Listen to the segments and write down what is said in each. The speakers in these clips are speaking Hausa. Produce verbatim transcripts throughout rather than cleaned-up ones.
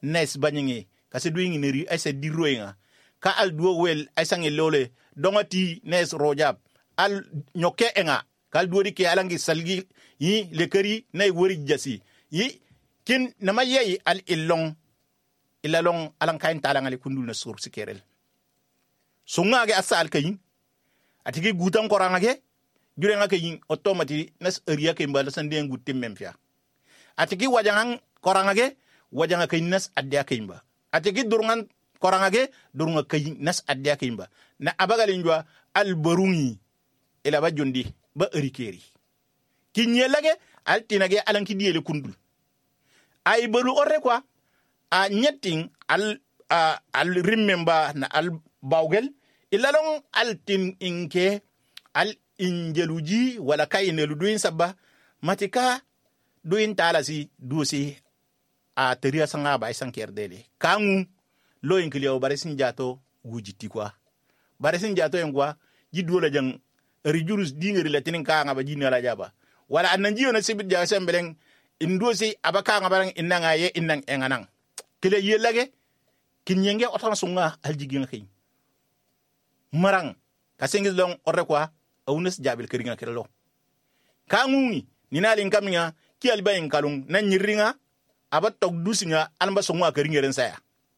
nes banyingi kasi duingi neri ay sa diroinga ka al duo wel ay sangi lole dongati nes rojab al nyoke enga kal duodi ke alangi salgi yi le kari nay wori jasi yi kin nama yeyi al illong ilalong alang kain talang ali kundul na sur sikerel sunga ge asa al kayin atiki gutan koranga ge jure nga kayin automati nas area ke mbala sande ngutim memfia atiki wajangan koranga ge wajanga kayin nas adya kayimba atiki durungan koranga ge durunga kayin nas adya kayimba na abagalin jwa al barungi ila ba jondi ba erikeri kinyelage al tinage alanki diele kundul ay baru orre kwa a nyeting al uh, al remember na al bawgel ilalong al tin inke al injeluji wala kayinelu duin sabba matika duin talasi dusi a teria sanga ba isanker dele kangu lo inkliyo baresin jato wujiti kwa baresin jato engwa jidwola jang rijurus dingeri latinin ka nga ba jina la jaba wala ananjiyo na sibit ja sembeleng indosi abaka nga barang inanga ye inang enganang kile yelage kinyenge otan sunga aljigi nga kay marang kasengis long orre kwa awunes jabil keringa kello kangungi ninalin kaminga ki albayin kalung nan nyiringa abat tok dusinga anba sunga keringa ren saya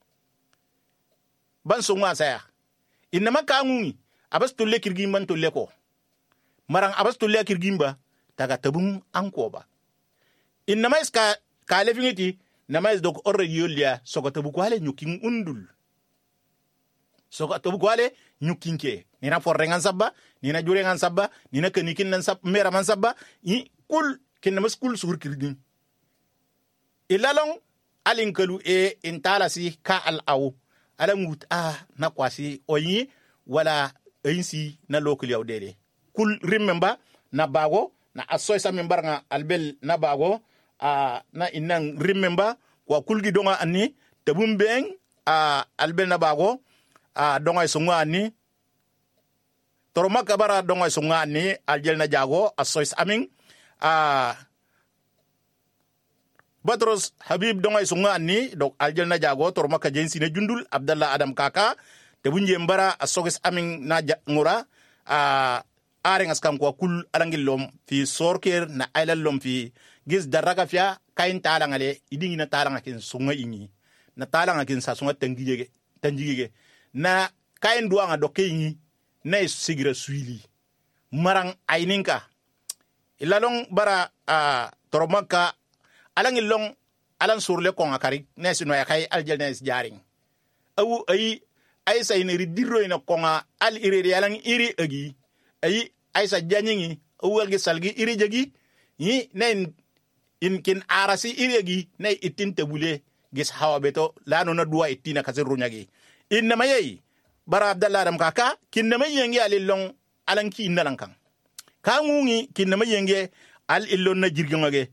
ban sunga saya inama kangungi abas tulle kirgimban tulle ko marang abas tulle kirgimba taga tabung ankoba inama iska kale fingiti nama is dok orre yolia soko tabu kwale nyuking undul soko tabu kwale nyukinke nina forrengan sabba nina jurengan sabba nina kenikin nan sab mera man sabba i kul kinama skul sur kirgin ilalong alinkalu e intalasi ka al aw alamut a na kwasi oyi wala ainsi na local yaudele kul remember na bago na asoy sa member nga albel na bago a na inang remember kwa kulgi donga ani tabumbeng a albel na bago a donga sunga ani toroma kabara donga sunga ani aljel na jago asoy sa aming a Batros Habib donga sunga ani dok aljel na jago toroma ka jensi na jundul Abdallah Adam Kaka tabunje mbara asogis aming na ngura a areng askam kwa kul alangilom fi sorker na ailalom fi gis daraga fia kain talangale idingi na talanga kin sunga ingi na talanga kin sa sunga tangige tangige na kain duanga doke ingi na sigira suili marang aininka ilalong bara a toromaka alangilong alan surle ko ngakari na sino ya kai aljel na jaring awu ay ay sa iniri dirro ina ko nga al iri alang iri agi ay ay sa janyingi awal gi salgi iri jagi yi nen in kin arasi iri agi nay itin tabule gis hawa beto lano na duwa itina kasiru nyagi inna mayi bara Abdallah Adam Kaka kinna mayengi alilong alanki inalankan kangungi kinna mayengi al illon na jirgangage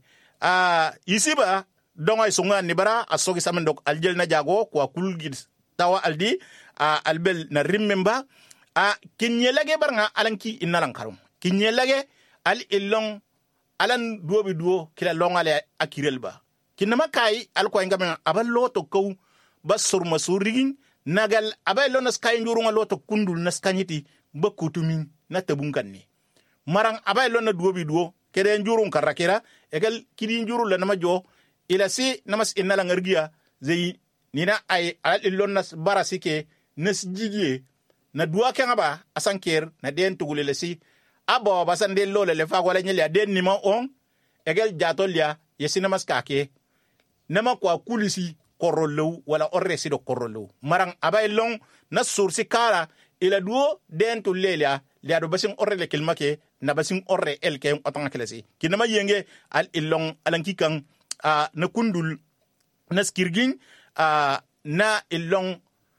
a isiba donga sunga ni bara asogi samendok aljel na jago kwa kulgi tawa aldi a albel na remember a kinyelage barnga alanki inalankarum kinyelage al illong alan duobi duo kila longale akirelba kinama kai al ko ngam abal loto ko basur masurigin nagal abay lo nas kay ndurunga loto kundul nas kanyiti bakutumin na tabunkanni marang abay lo na duobi duo kede njurun karakira egal kidi njurul la nama jo ila si namas inala ngargia zai nina ay al illon nas barasike nas jigie na duwa kenga ba asanker na den tugulele si abo basande lole le fa wala nyele den nima on egal jatolia yesina maskake nama kwa kulisi korolo wala orresi do korolo marang abay long na sursi kara ila duo den to lelia le ado basin orre le kelmake na basin orre el ke otanga kelesi kinama yenge al illong alankikan a na kundul na skirgin a na illong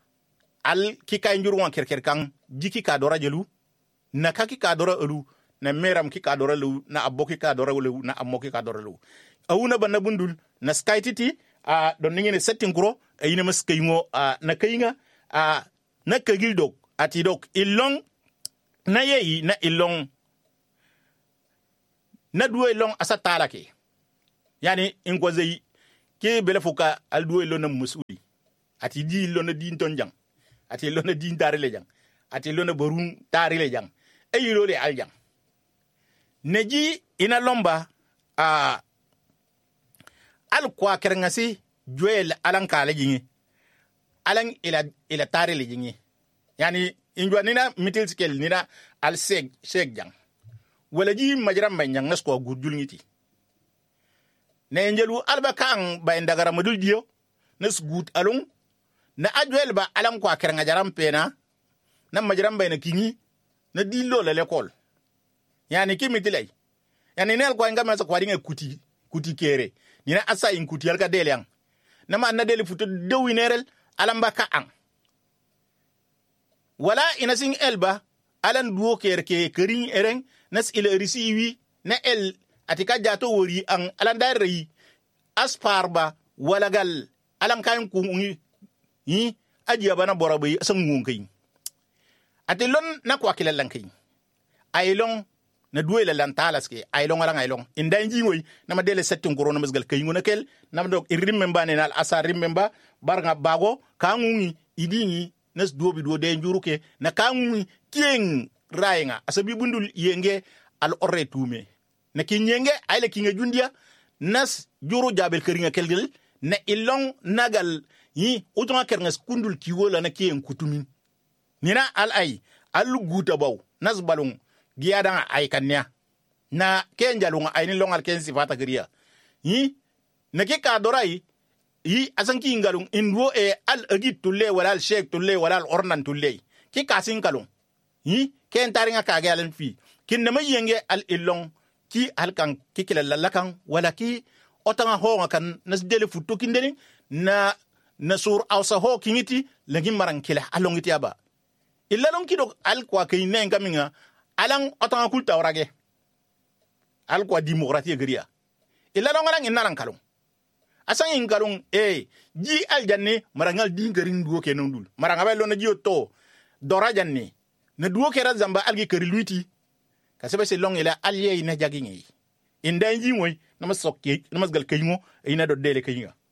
al kika njurwan kerker kan jiki ka dora jelu na kaki ka dora elu na meram ki ka dora lu na aboki ka dora lu na amoki ka dora lu awuna banna bundul na skytiti a don ngene setting kuro ayina maskayingo a na kayinga a na kagildok ati dok illong na yeyi na illong na duwe long asa talake yani ingo zai ke bele fuka al duwe lo na musuli ati di lo na din ton jang ati lo na din tare le jang ati lo na barun tare le jang e yilo le al jang neji ina lomba a al kwa kerngasi joel alan kala jingi alan ila ila tare le jingi yani injwa nina mitil skel nina al seg seg jang wala ji majram bay nyang nasko gudjul ngiti ne njelu alba kan bay ndagara madul dio nas gut alung na ajwel ba alan kwa keranga jaram pena na majram bay na kingi na dillo la l'école yani kimi tilay yani nel ko ngam sa ko dinga kuti kuti kere dina asa in kuti alka delian na ma na deli futu dewi nerel alamba ka an wala ina sing elba alan duo kere ke kerin eren nas ila risiwi na el atika jato wori an alan dare asparba wala gal alan kan ku ngi yi ajiya bana borabai san ngunkai atilon na kwa kilalan kai ailon na duwe la lantalas ke ailon ala ailon inda inji ngoy na madele setting corona masgal kay ngona kel na dok irim memba ne nal asar memba barnga bago kangungi idingi nas duobi do de njuruke na kangungi kieng rainga asabi bundul yenge al orre tume na kinyenge aile kinga jundia nas juru jabel keringa kelgel na ilong nagal yi utuma kerngas kundul kiwola na kien kutumin nina al ay al guta baw nas balung giada ay kanya na ken jalunga ay ni longal ken sifata griya yi na ke ka dorai yi asanki ngalung indwo e al agit tulle wala al sheikh tulle wala al ornan tulle ki kasin kalung yi ken taringa ka galen fi kin na mayenge al ilong ki halkan ki kilalakan wala ki otanga ho kan nas dele futu kindeni na na sur awsa ho kingiti lagi marang kila alongiti aba illa long kido al kwa kayne ngaminga alang otanga kulta orage al kwa demokratie griya illa long alang inalang kalung asang in kalung e ji al janne marangal din garin duo kenon dul maranga belo na jiyo to dora janne na duo kera zamba algi keri luiti kasebe se long ila alye ina jagingi inda inji moy namas sokke namas gal kaymo ina do dele kayinga